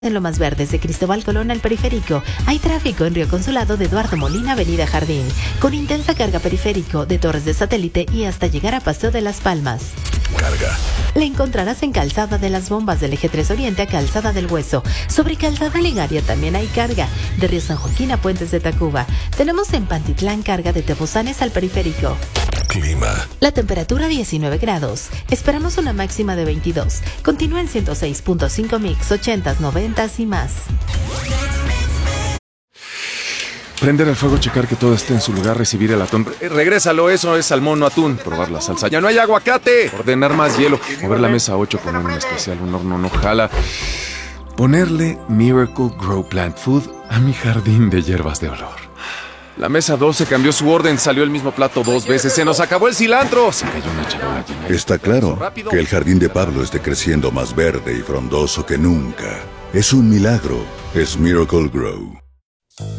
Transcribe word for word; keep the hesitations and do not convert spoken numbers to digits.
En Lomas Verdes de Cristóbal Colón al Periférico, hay tráfico en Río Consulado de Eduardo Molina, Avenida Jardín, con intensa carga periférico de Torres de Satélite y hasta llegar a Paseo de las Palmas. Carga. La encontrarás en Calzada de las Bombas del Eje tres Oriente a Calzada del Hueso. Sobre Calzada Legaria también hay carga. De Río San Joaquín a Puentes de Tacuba. Tenemos en Pantitlán carga de Tepozanes al Periférico. Clima. La temperatura diecinueve grados. Esperamos una máxima de veintidós. Continúa en ciento seis punto cinco mix, ochentas, noventas y más. Prender el fuego, checar que todo esté en su lugar, recibir el atún. Eh, regrésalo, eso es salmón o atún. Probar la salsa. ¡Ya no hay aguacate! Ordenar más hielo. Mover la mesa a ocho, poner un especial, un horno no jala. Ponerle Miracle Grow Plant Food a mi jardín de hierbas de olor. La mesa doce cambió su orden, salió el mismo plato dos veces. ¡Se nos acabó el cilantro! Se cayó una charola llena. Está claro que el jardín de Pablo esté creciendo más verde y frondoso que nunca. Es un milagro. Es Miracle Grow.